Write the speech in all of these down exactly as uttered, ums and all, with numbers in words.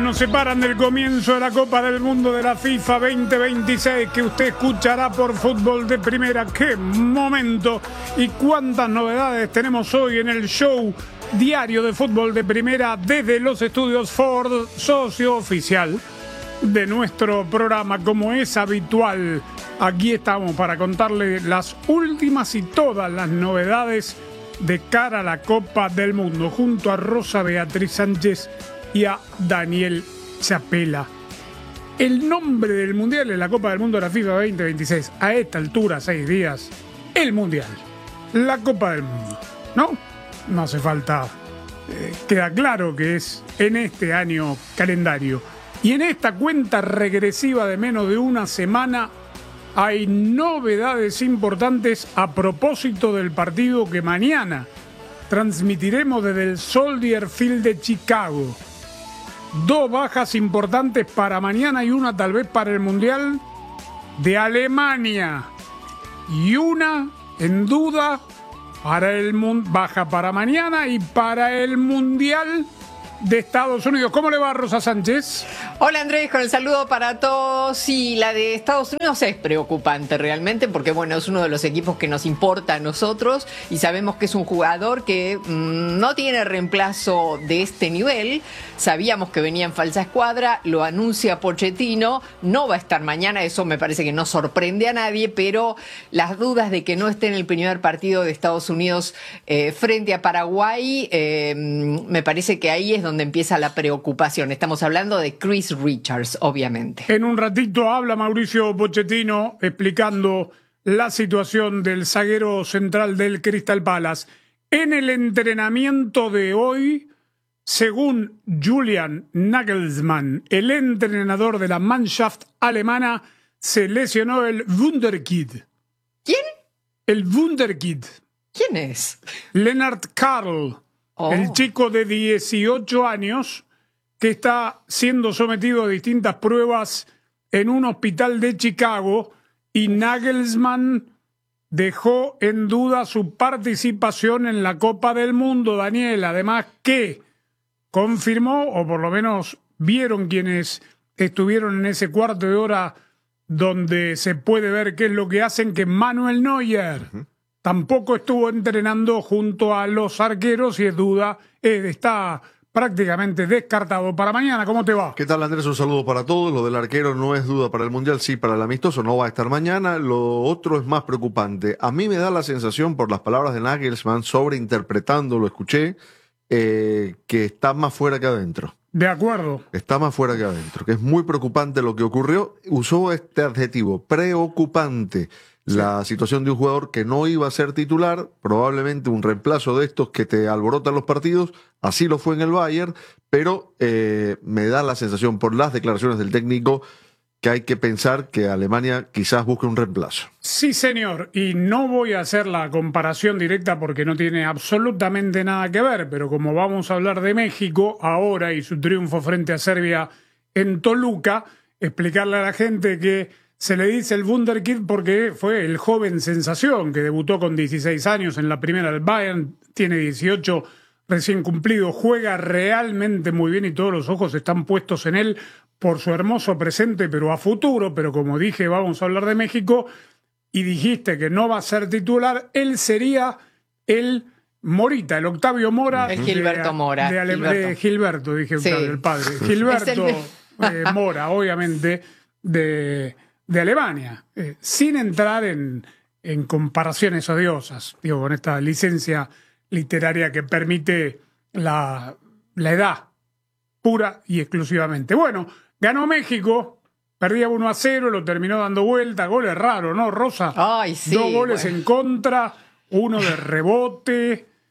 nos separan del comienzo de la Copa del Mundo de la FIFA veinte veintiséis, que usted escuchará por Fútbol de Primera. ¡Qué momento! Y cuántas novedades tenemos hoy en el show diario de Fútbol de Primera desde los estudios Ford, socio oficial de nuestro programa. Como es habitual, aquí estamos para contarle las últimas y todas las novedades de cara a la Copa del Mundo, junto a Rosa Beatriz Sánchez y a Daniel Chapela. El nombre del Mundial en la Copa del Mundo de la FIFA veinte veintiséis, a esta altura, seis días, el Mundial, la Copa del Mundo, ¿no? No hace falta, eh, queda claro que es en este año calendario. Y en esta cuenta regresiva de menos de una semana hay novedades importantes a propósito del partido que mañana transmitiremos desde el Soldier Field de Chicago. Dos bajas importantes para mañana y una tal vez para el Mundial de Alemania. Y una en duda para el baja para mañana y para el Mundial de Estados Unidos. ¿Cómo le va, Rosa Sánchez? Hola, Andrés, con el saludo para todos. Sí, la de Estados Unidos es preocupante realmente porque, bueno, es uno de los equipos que nos importa a nosotros y sabemos que es un jugador que mmm, no tiene reemplazo de este nivel. Sabíamos que venía en falsa escuadra, lo anuncia Pochettino, no va a estar mañana, eso me parece que no sorprende a nadie, pero las dudas de que no esté en el primer partido de Estados Unidos eh, frente a Paraguay, eh, me parece que ahí es donde empieza la preocupación. Estamos hablando de Chris Richards, obviamente. En un ratito habla Mauricio Pochettino explicando la situación del zaguero central del Crystal Palace. En el entrenamiento de hoy, según Julian Nagelsmann, el entrenador de la Mannschaft alemana, se lesionó el Wunderkid. ¿Quién? El Wunderkid. ¿Quién es? Lennart Karl. Oh. El chico de dieciocho años que está siendo sometido a distintas pruebas en un hospital de Chicago, y Nagelsmann dejó en duda su participación en la Copa del Mundo, Daniel. Además que confirmó, o por lo menos vieron quienes estuvieron en ese cuarto de hora donde se puede ver qué es lo que hacen, que Manuel Neuer uh-huh. tampoco estuvo entrenando junto a los arqueros y es duda, eh, está prácticamente descartado para mañana. ¿Cómo te va? ¿Qué tal, Andrés? Un saludo para todos. Lo del arquero no es duda para el Mundial, sí para el amistoso, no va a estar mañana. Lo otro es más preocupante. A mí me da la sensación, por las palabras de Nagelsmann, sobreinterpretando, lo escuché, eh, que está más fuera que adentro. De acuerdo. Está más fuera que adentro, que es muy preocupante lo que ocurrió. Usó este adjetivo, preocupante. La sí. situación de un jugador que no iba a ser titular, probablemente un reemplazo de estos que te alborotan los partidos, así lo fue en el Bayern, pero eh, me da la sensación por las declaraciones del técnico que hay que pensar que Alemania quizás busque un reemplazo. Sí, señor, y no voy a hacer la comparación directa porque no tiene absolutamente nada que ver, pero como vamos a hablar de México ahora y su triunfo frente a Serbia en Toluca, explicarle a la gente que se le dice el Wunderkid porque fue el joven sensación que debutó con dieciséis años en la primera del Bayern, tiene dieciocho recién cumplidos, juega realmente muy bien y todos los ojos están puestos en él por su hermoso presente, pero a futuro. Pero como dije, vamos a hablar de México y dijiste que no va a ser titular, él sería el Morita, el Octavio Mora. El Gilberto de, Mora. De, Ale- Gilberto. de Gilberto, dije Sí. Octavio, el padre. Gilberto el... eh, Mora, obviamente, de... de Alemania, eh, sin entrar en, en comparaciones odiosas, digo, con esta licencia literaria que permite la, la edad pura y exclusivamente. Bueno, ganó México, perdía uno a cero, lo terminó dando vuelta, goles raros, ¿no, Rosa? Ay, sí, Dos goles bueno. en contra, uno de rebote,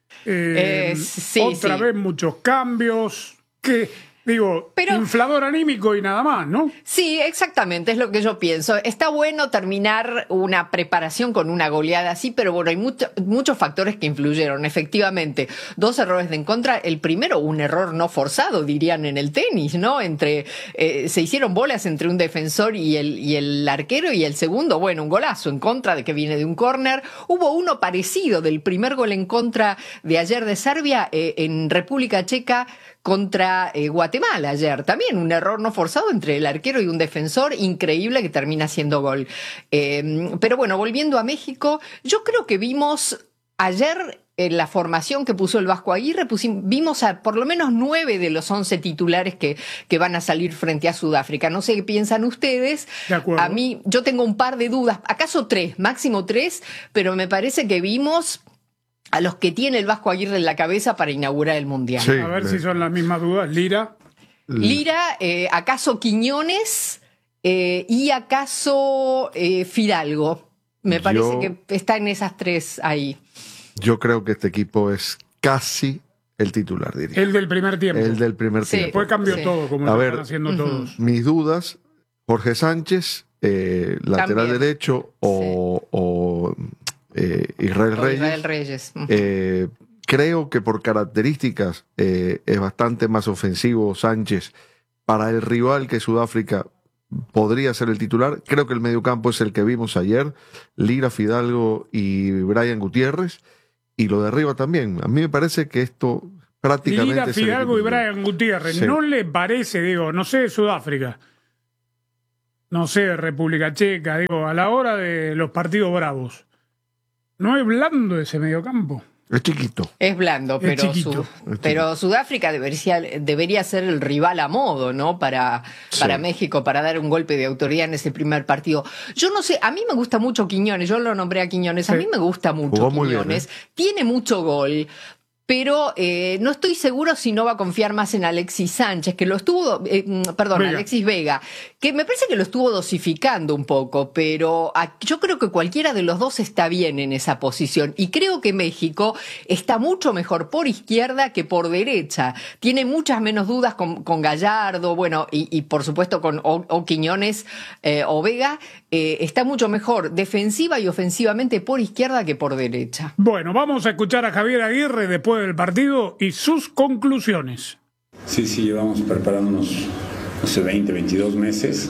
eh, eh, sí, otra sí. vez muchos cambios, que... Digo, Pero, inflador anímico y nada más, ¿no? Sí, exactamente, es lo que yo pienso. Está bueno terminar una preparación con una goleada así, pero bueno, hay mucho, muchos factores que influyeron, efectivamente. Dos errores de en contra. El primero, un error no forzado, dirían en el tenis, ¿no? Entre eh, se hicieron bolas entre un defensor y el, y el arquero, y el segundo, bueno, un golazo en contra de que viene de un córner. Hubo uno parecido del primer gol en contra de ayer de Serbia eh, en República Checa, contra eh, Guatemala ayer. También un error no forzado entre el arquero y un defensor increíble que termina siendo gol. Eh, pero bueno, volviendo a México, yo creo que vimos ayer en la formación que puso el Vasco Aguirre, pusimos, vimos a por lo menos nueve de los once titulares que, que van a salir frente a Sudáfrica. No sé qué piensan ustedes. De acuerdo. A mí, yo tengo un par de dudas, acaso tres, máximo tres, pero me parece que vimos a los que tiene el Vasco Aguirre en la cabeza para inaugurar el Mundial. Sí. A ver si son las mismas dudas. Lira. Lira, eh, acaso Quiñones eh, y acaso eh, Fidalgo. Me parece Yo- que está en esas tres ahí. Yo creo que este equipo es casi el titular, diría. El del primer tiempo. El del primer Sí. tiempo. Después cambió Sí. todo, como A lo ver, están haciendo ujú. todos. Mis dudas, Jorge Sánchez, eh, lateral También. derecho, o, o, eh, Israel O Reyes. Israel Reyes. Ujú. Eh, creo que por características eh, es bastante más ofensivo Sánchez. Para el rival que Sudáfrica podría ser el titular. Creo que el mediocampo es el que vimos ayer. Lira, Fidalgo y Brian Gutiérrez. Y lo de arriba también. A mí me parece que esto prácticamente Lira, es el Fidalgo y equipo titular. Brian Gutiérrez. Sí. ¿No le parece, digo, no sé de Sudáfrica, no sé de República Checa, digo, a la hora de los partidos bravos, no es blando ese mediocampo? Es chiquito. Es blando, Es pero, chiquito. Su- Es pero Sudáfrica debería, debería ser el rival a modo, ¿no? Para, Sí. para México, para dar un golpe de autoridad en ese primer partido. Yo no sé, a mí me gusta mucho Quiñones, yo lo nombré a Quiñones, a Sí. mí me gusta mucho Jugó muy bien, Quiñones, ¿eh? tiene mucho gol. Pero eh, no estoy seguro si no va a confiar más en Alexis Sánchez, que lo estuvo, eh, mm, perdón, Vega. Alexis Vega, que me parece que lo estuvo dosificando un poco, pero a- yo creo que cualquiera de los dos está bien en esa posición. Y creo que México está mucho mejor por izquierda que por derecha. Tiene muchas menos dudas con, con Gallardo, bueno, y, y por supuesto con o, o Quiñones eh, o Vega. Eh, está mucho mejor defensiva y ofensivamente por izquierda que por derecha. Bueno, vamos a escuchar a Javier Aguirre después del partido y sus conclusiones. Sí, sí, llevamos preparándonos, no sé, veinte, veintidós meses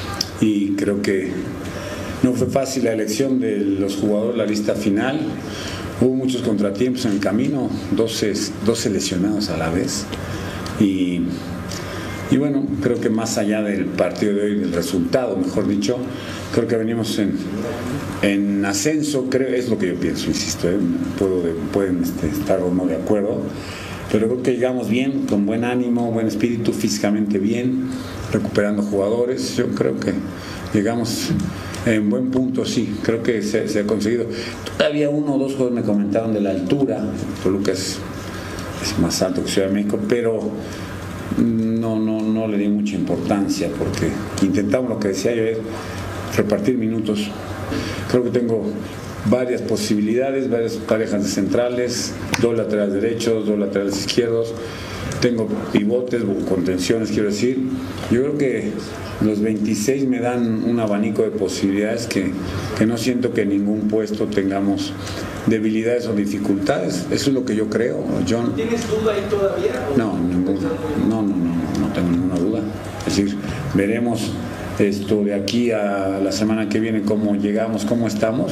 y creo que no fue fácil la elección de los jugadores, la lista final. Hubo muchos contratiempos en el camino, doce, doce lesionados a la vez. Y, y bueno, creo que más allá del partido de hoy, del resultado, mejor dicho, creo que venimos en, en ascenso, creo, es lo que yo pienso, insisto, ¿eh? Puedo, pueden este, estar o no de acuerdo, pero creo que llegamos bien, con buen ánimo, buen espíritu, físicamente bien, recuperando jugadores. Yo creo que llegamos en buen punto, sí, creo que se, se ha conseguido. Todavía uno o dos jugadores me comentaron de la altura, Toluca es, es más alto que Ciudad de México, pero no, no, no le di mucha importancia porque intentamos lo que decía yo, es repartir minutos. Creo que tengo varias posibilidades, varias parejas de centrales, dos laterales derechos, dos laterales izquierdos, tengo pivotes, contenciones, quiero decir. Yo creo que los veintiséis me dan un abanico de posibilidades que, que no siento que en ningún puesto tengamos debilidades o dificultades. Eso es lo que yo creo, John. ¿Tienes duda ahí todavía? No, ninguna. No, no, no, no tengo ninguna duda. Es decir, veremos esto de aquí a la semana que viene cómo llegamos, cómo estamos,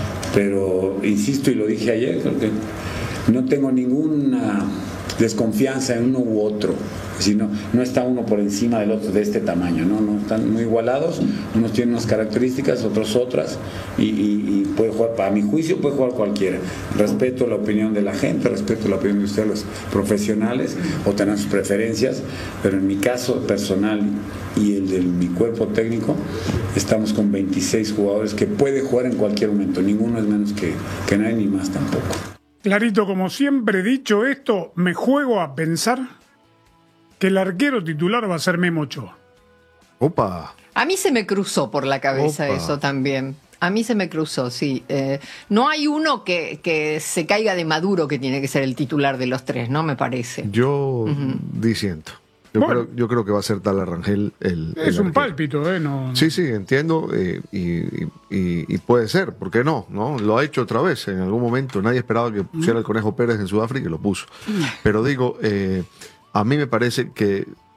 pero insisto y lo dije ayer, creo que no tengo ninguna desconfianza en uno u otro. Es decir, no, no está uno por encima del otro de este tamaño, ¿no? No están muy igualados, unos tienen unas características, otros otras, y, y, y puede jugar, a mi juicio puede jugar cualquiera. Respeto la opinión de la gente, respeto la opinión de ustedes, los profesionales, o tener sus preferencias, pero en mi caso personal y el de mi cuerpo técnico, estamos con veintiséis jugadores que puede jugar en cualquier momento, ninguno es menos que, que nadie, ni más tampoco. Clarito, como siempre he dicho esto, me juego a pensar que el arquero titular va a ser Memo Ochoa. Opa. A mí se me cruzó por la cabeza Opa. eso también. A mí se me cruzó, sí. Eh, no hay uno que, que se caiga de Maduro que tiene que ser el titular de los tres, ¿no? Me parece. Yo disiento. Yo, Bueno. creo, yo creo que va a ser Tal Rangel el. Es el un arquero. pálpito, ¿eh? No, Sí, sí, entiendo. eh, y, y- y- y puede ser, ¿por qué no? ¿no? Lo ha hecho otra vez en algún momento. Nadie esperaba que pusiera el Conejo Pérez en Sudáfrica y lo puso. Pero digo, eh, a mí me parece que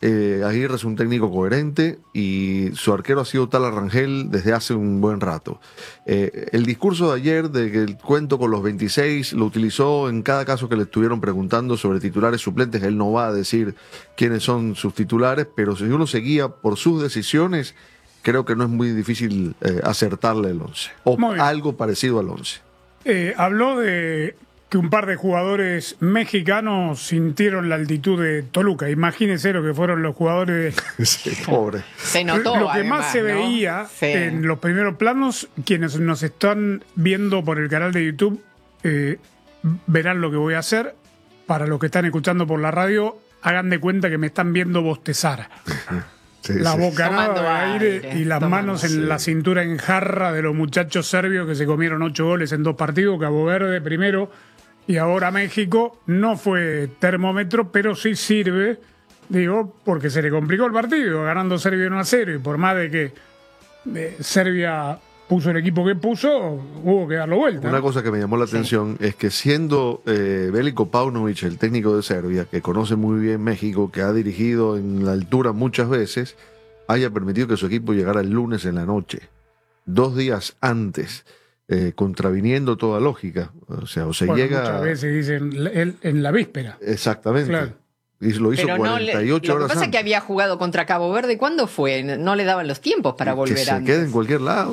eh, Aguirre es un técnico coherente y su arquero ha sido Tala Rangel desde hace un buen rato. Eh, el discurso de ayer de que el cuento con los veintiséis lo utilizó en cada caso que le estuvieron preguntando sobre titulares suplentes. Él no va a decir quiénes son sus titulares, pero si uno se guía por sus decisiones, creo que no es muy difícil eh, acertarle el once o algo parecido al once. Eh, habló de que un par de jugadores mexicanos sintieron la altitud de Toluca. Imagínense lo que fueron los jugadores. Sí, pobre. Se notó. Lo que además, más se ¿no? veía Sí. en los primeros planos, quienes nos están viendo por el canal de YouTube eh, verán lo que voy a hacer. Para los que están escuchando por la radio, hagan de cuenta que me están viendo bostezar. Sí, La sí. bocanada Tomando de aire, aire, y las tomando, manos en sí. la cintura en jarra de los muchachos serbios que se comieron ocho goles en dos partidos. Cabo Verde primero y ahora México. No fue termómetro, pero sí sirve, digo, porque se le complicó el partido, ganando Serbia uno a cero, y por más de que eh, Serbia puso el equipo que puso, hubo que darlo vuelta. Una ¿no? cosa que me llamó la atención es que siendo eh, Veliko Paunovic, el técnico de Serbia, que conoce muy bien México, que ha dirigido en la altura muchas veces, haya permitido que su equipo llegara el lunes en la noche, dos días antes, eh, contraviniendo toda lógica. O sea, o se Bueno, llega... muchas veces dicen el- en la víspera. Exactamente. Claro. Y lo hizo Pero no cuarenta y le, ocho lo que horas pasa es antes. que había jugado contra Cabo Verde. ¿Cuándo fue? No le daban los tiempos para Que volver se antes. quede en cualquier lado.